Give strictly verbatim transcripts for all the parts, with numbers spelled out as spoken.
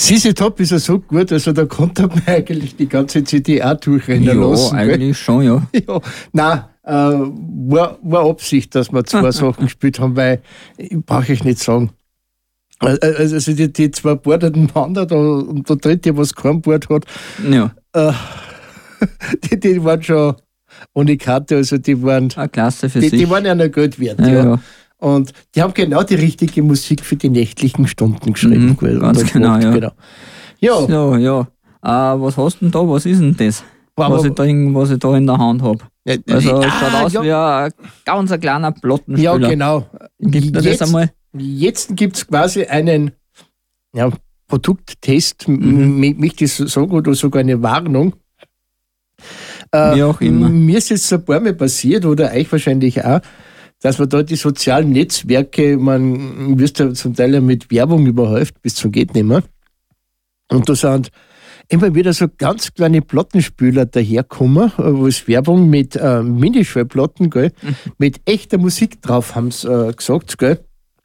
Sisi Top ist ja so gut, also da konnte man eigentlich die ganze C D auch durchrennen Ja, lassen. eigentlich gell? schon, ja. Ja, nein, äh, war, war Absicht, dass wir zwei Sachen gespielt haben, weil, brauche ich nicht sagen. Also also die, die zwei bordeten Wander da, und der dritte, was kein Bord hat, Ja, äh, die, die waren schon ohne Karte, also die waren, eine Klasse für die, sich. die waren ja noch Geld wert. ja, Ja. ja. Und die haben genau die richtige Musik für die nächtlichen Stunden geschrieben. Mhm, gell, ganz und genau, gemacht, ja. genau. Ja, So, ja. Äh, was hast du denn da? Was ist denn das? aber- Was ich, da in, was ich da in der Hand habe. ja, Also, es ah, schaut aus ja, wie ein ganz ein kleiner Plattenspieler. ja, genau. Gibt es das Jetzt, einmal? jetzt gibt es quasi einen ja, Produkttest, Mhm. m- möchte ich so sagen, oder sogar eine Warnung. Äh, Wie auch immer. Mir ist jetzt ein paar Mal passiert, oder euch wahrscheinlich auch, dass man da die sozialen Netzwerke, man wirst ja zum Teil ja mit Werbung überhäuft, bis zum geht nicht mehr. Und da sind immer wieder so ganz kleine Plattenspieler daherkommen, äh, wo es Werbung mit äh, Minischallplatten, gell, mit echter Musik drauf, haben sie äh, gesagt, gell.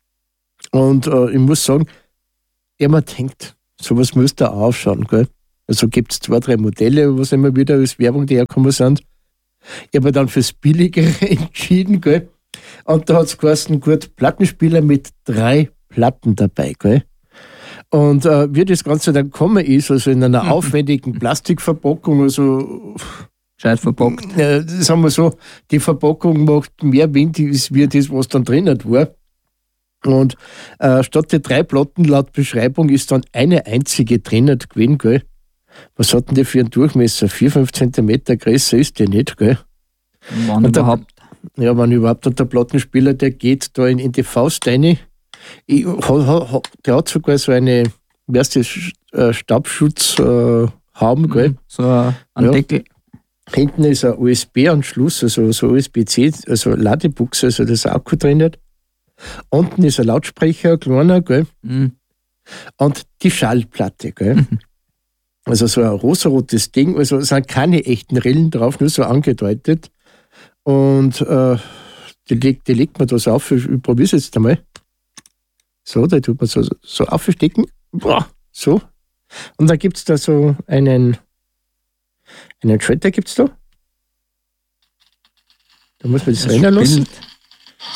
Und äh, ich muss sagen, ja, man denkt, sowas müsst ihr auch aufschauen, gell. Also gibt es zwei, drei Modelle, was immer wieder als Werbung daherkommen sind. Ich habe dann fürs Billigere entschieden, gell. Und da hat es geheißen, gut, Plattenspieler mit drei Platten dabei, gell. Und äh, wie das Ganze dann gekommen ist, also in einer aufwendigen Plastikverpackung, also Gescheit verpackt. äh, sagen wir so, die Verpackung macht mehr Wind, als wie das, was dann drinnen war. Und äh, statt der drei Platten laut Beschreibung ist dann eine einzige drinnen gewesen, gell. Was hat denn die für einen Durchmesser? vier, fünf Zentimeter größer ist der nicht, gell? Wann Und der- überhaupt? Ja, wenn überhaupt. Und der Plattenspieler, der geht da in, in die Faust rein. Ich, ha, ha, ha, der hat sogar so eine, wie heißt das, Sch- äh, Staubschutz äh, haben, gell? So ein ein Ja. Deckel. Hinten ist ein U S B-Anschluss, also so U S B-C, also Ladebuchse, also das Akku drin hat. Unten ist ein Lautsprecher, ein kleiner, gell? Mhm. Und die Schallplatte, gell? Also so ein rosarotes Ding, also es sind keine echten Rillen drauf, nur so angedeutet. Und äh, die, legt, die legt man da so auf, ich, ich probiere es jetzt einmal. So, da tut man so, so aufstecken. Boah, so. Und dann gibt es da so einen, einen Schalter, gibt es da. Da muss man das Das rennen lassen. spielt.